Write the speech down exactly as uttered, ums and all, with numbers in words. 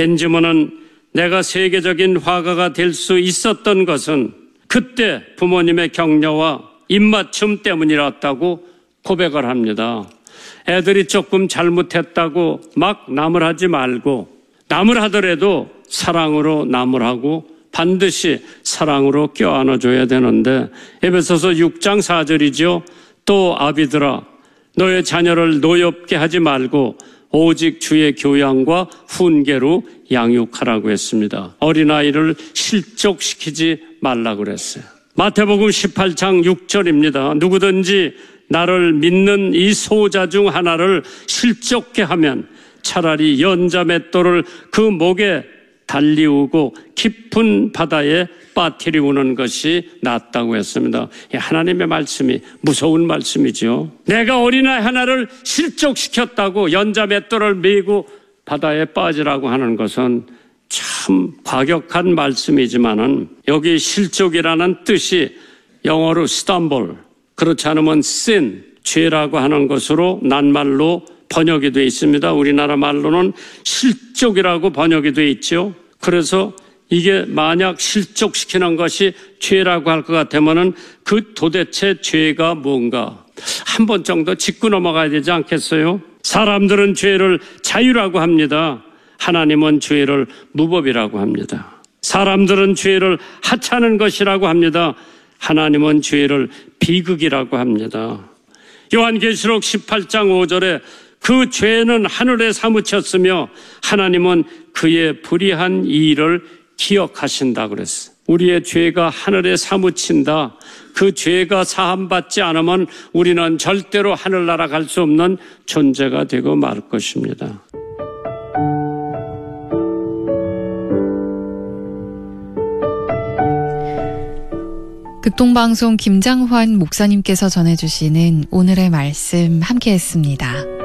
벤지먼은 내가 세계적인 화가가 될 수 있었던 것은 그때 부모님의 격려와 입맞춤 때문이었다고 고백을 합니다. 애들이 조금 잘못했다고 막 남을 하지 말고, 남을 하더라도 사랑으로 남을 하고 반드시 사랑으로 껴안아줘야 되는데, 에베소서 육 장 사 절이죠. 또 아비들아, 너의 자녀를 노엽게 하지 말고 오직 주의 교양과 훈계로 양육하라고 했습니다. 어린아이를 실족시키지 말라고 그랬어요. 마태복음 십팔 장 육 절입니다. 누구든지 나를 믿는 이 소자 중 하나를 실족케 하면 차라리 연자 맷돌을 그 목에 달리우고 깊은 바다에 빠뜨리우는 것이 낫다고 했습니다. 하나님의 말씀이 무서운 말씀이죠. 내가 어린아이 하나를 실족시켰다고 연자 맷돌을 메고 바다에 빠지라고 하는 것은 참 과격한 말씀이지만은, 여기 실족이라는 뜻이 영어로 stumble, 그렇지 않으면 sin, 죄라고 하는 것으로 낱말로 번역이 되어 있습니다. 우리나라 말로는 실족이라고 번역이 되어 있죠. 그래서 이게 만약 실족시키는 것이 죄라고 할 것 같으면은 그 도대체 죄가 뭔가 한 번 정도 짚고 넘어가야 되지 않겠어요? 사람들은 죄를 자유라고 합니다. 하나님은 죄를 무법이라고 합니다. 사람들은 죄를 하찮은 것이라고 합니다. 하나님은 죄를 비극이라고 합니다. 요한계시록 십팔 장 오 절에 그 죄는 하늘에 사무쳤으며 하나님은 그의 불의한 일을 기억하신다 그랬어요. 우리의 죄가 하늘에 사무친다. 그 죄가 사함받지 않으면 우리는 절대로 하늘나라 갈 수 없는 존재가 되고 말 것입니다. 극동방송 김장환 목사님께서 전해주시는 오늘의 말씀 함께했습니다.